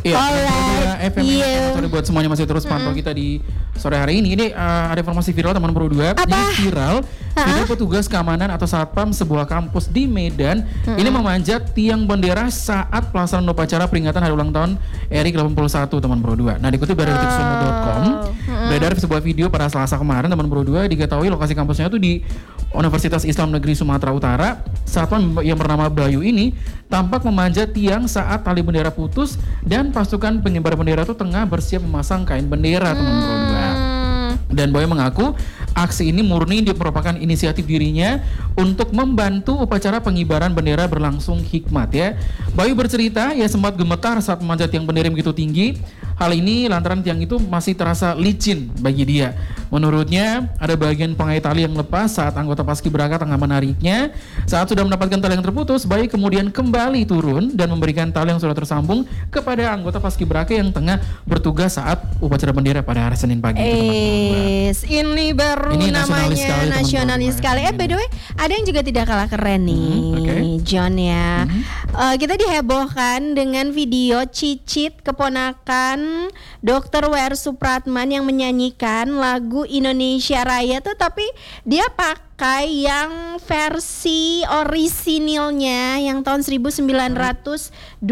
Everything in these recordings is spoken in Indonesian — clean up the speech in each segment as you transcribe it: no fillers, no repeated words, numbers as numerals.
Iya, Alright, FM sorry buat semuanya masih terus pantau kita di sore hari ini. Ini ada informasi viral teman Pro 2. Apa? Ini viral video petugas keamanan atau satpam sebuah kampus di Medan ini memanjat tiang bendera saat pelaksanaan upacara peringatan hari ulang tahun RI ke-81 teman Pro 2. Nah, dikutip dari detiksumo.com, beredar sebuah video pada Selasa kemarin teman Pro 2 diketahui lokasi kampusnya itu di Universitas Islam Negeri Sumatera Utara. Satpam yang bernama Bayu ini tampak memanjat tiang saat tali bendera putus dan pasukan pengibar bendera itu tengah bersiap memasang kain bendera teman Pro 2. Dan Bayu mengaku aksi ini murni merupakan inisiatif dirinya untuk membantu upacara pengibaran bendera berlangsung hikmat ya. Bayu bercerita ya sempat gemetar saat memanjat tiang bendera yang begitu tinggi. Hal ini lantaran tiang itu masih terasa licin bagi dia. Menurutnya ada bagian pengait tali yang lepas saat anggota paskibraka tengah menariknya. Saat sudah mendapatkan tali yang terputus, Bayu kemudian kembali turun dan memberikan tali yang sudah tersambung kepada anggota paskibraka yang tengah bertugas saat upacara bendera pada hari Senin pagi. Ini baru Ini namanya nasionalis sekali. By the way, ada yang juga tidak kalah keren nih, John ya. Kita dihebohkan dengan video Cicit keponakan Dr. W.R. Supratman yang menyanyikan lagu Indonesia Raya tuh, tapi dia pakai yang versi orisinilnya yang tahun 1928.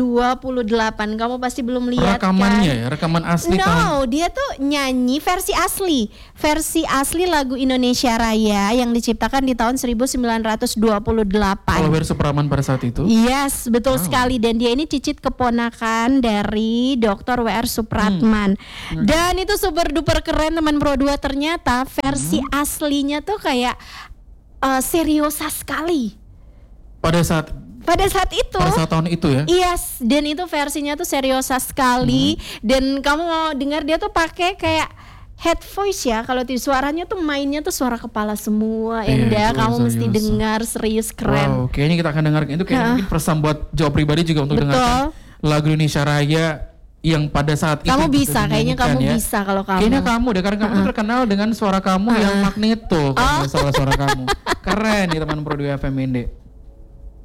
Kamu pasti belum lihat rekamannya kan? Ya, rekaman asli. Dia tuh nyanyi versi asli lagu Indonesia Raya yang diciptakan di tahun 1928. Kalau W.R. Supratman pada saat itu? Yes, betul sekali. Dan dia ini cicit keponakan dari Dr. W.R. Supratman. Dan itu super duper keren teman Pro 2. Ternyata versi aslinya tuh kayak seriosa sekali. Pada saat itu. Pada saat tahun itu ya? Yes, dan itu versinya tuh seriosa sekali. Dan kamu mau dengar dia tuh pakai kayak head voice ya. Kalau suaranya tuh mainnya tuh suara kepala semua. Indah, kamu mesti dengar, serius keren. Wow, kayaknya kita akan dengarkan itu kayak mungkin pesan buat jawab pribadi juga untuk dengarkan lagu Indonesia Raya yang pada saat kamu itu bisa, kayaknya kamu ya. bisa kalau kamu. Kayaknya kamu deh, karena kamu terkenal dengan suara kamu yang magneto. Kalau salah suara kamu. Keren nih teman Pro 2 FM Inde.